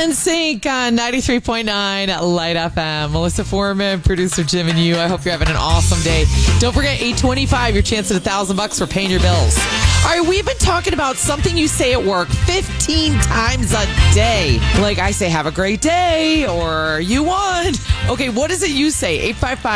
NSYNC on 93.9 Light FM. Melissa Foreman, producer Jim and you. I hope you're having an awesome day. Don't forget, 825, your chance at $1,000 for paying your bills. All right, we've been talking about something you say at work 15 times a day. Like I say, have a great day, or you won. Okay, what is it you say?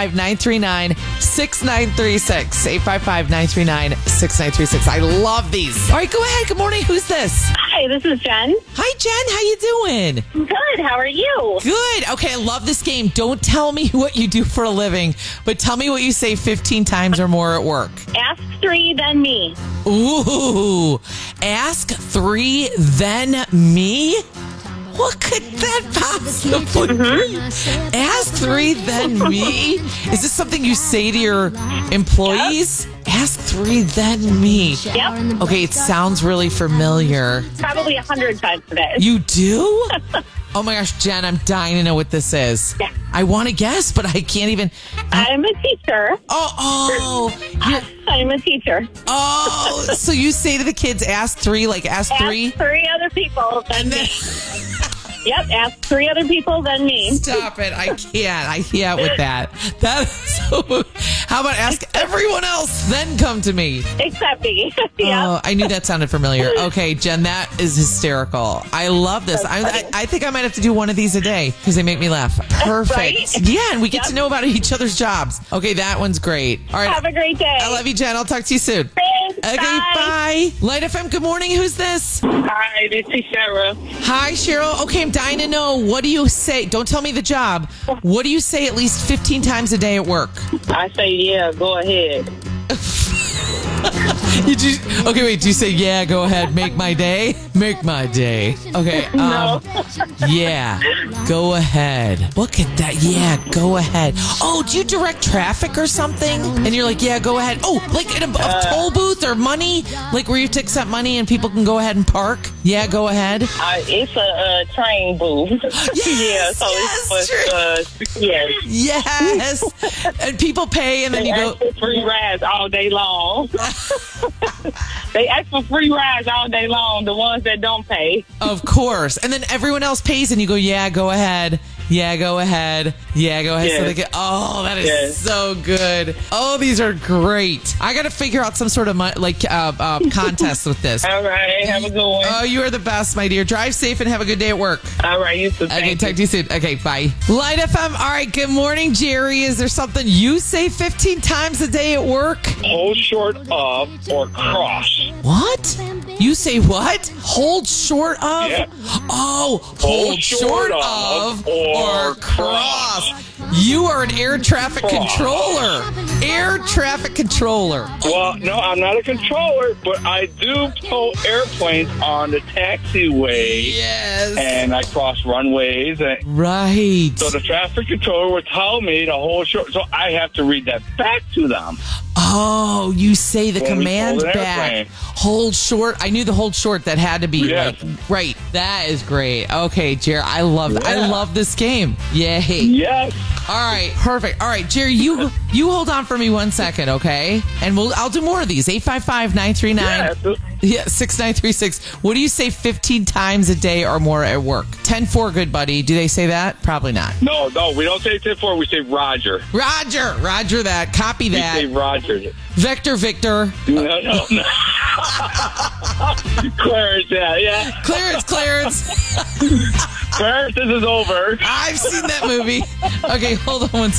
855-939-6936. 855-939-6936. I love these. All right, go ahead. Good morning. Who's this? Hi, this is Jen. Hi, Jen. How you doing? Good. How are you? Good. Okay, I love this game. Don't tell me what you do for a living, but tell me what you say 15 times or more at work. Ask 3, then me. Ooh. Ask 3, then me? What could that possibly be? Ask 3, then me? Is this something you say to your employees? Yep. Ask 3, then me. Yep. Okay, it sounds really familiar. Probably 100 times a day. You do? Oh my gosh, Jen, I'm dying to know what this is. Yeah. I want to guess, but I can't even. I'm a teacher. I'm a teacher. Oh, so you say to the kids, ask 3, like ask 3? Ask 3 other people, then me. Yep, ask 3 other people, then me. Stop it. I can't with that. That is so. How about ask everyone else, then come to me? Except me. Yeah. Oh, I knew that sounded familiar. Okay, Jen, that is hysterical. I love this. I think I might have to do one of these a day because they make me laugh. Perfect. Right? Yeah, and we get to know about each other's jobs. Okay, that one's great. All right. Have a great day. I love you, Jen. I'll talk to you soon. Thanks. Okay, bye. Light FM, good morning. Who's this? Hi, this is Cheryl. Hi, Cheryl. Okay, I'm dying to know. What do you say? Don't tell me the job. What do you say at least 15 times a day at work? I say, yeah, go ahead. Okay, wait. Do you say, yeah, go ahead, make my day? Make my day. Okay. No. Yeah, go ahead. Look at that. Yeah, go ahead. Oh, do you direct traffic or something? And you're like, yeah, go ahead. Oh, like in a toll booth or money? Like where you have to accept money and people can go ahead and park? Yeah, go ahead. It's a train booth. Yes, Yes. And people pay and then they you go. ask for free rides all day long. They ask for free rides all day long, the ones that don't pay. Of course. And then everyone else pays and you go, yeah, go ahead. Yeah, go ahead. Yeah, go ahead. Yes. So they get, that is so good. Oh, these are great. I got to figure out some sort of contest with this. All right. Have a good one. Oh, you are the best, my dear. Drive safe and have a good day at work. All right. You too. Okay, talk to you soon. Okay, bye. Light FM. All right, good morning, Jerry. Is there something you say 15 times a day at work? Hold short of or cross. What? You say what? Hold short of? Yeah. Oh, hold short of or cross. You are an air traffic controller. Air traffic controller. Well, no, I'm not a controller, but I do tow airplanes on the taxiway. Yes. And I cross runways. Right. So the traffic controller would tell me to hold short. So I have to read that back to them. Oh, you say the When we command pull an back. airplane. Hold short. I knew the hold short. That had to be Yes. right. That is great. Okay, Jerry, I love this game. Yay. Yes. All right, perfect. All right, Jerry, you hold on for me 1 second, okay? And I'll do more of these. 855-939. Yes. 6936. What do you say 15 times a day or more at work? 10-4, good buddy. Do they say that? Probably not. No, we don't say 10-4. We say Roger. Roger that. Copy We that. say Roger. Victor. No. Clarence, yeah. Clarence. Clarence, this is over. I've seen that movie. Okay, hold on 1 second.